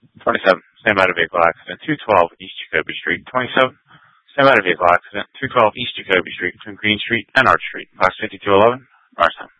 27, same motor vehicle accident, 212 East Jacoby Street. 27, same motor vehicle accident, 212 East Jacoby Street between Green Street and Arch Street. Class 5211, Norristown.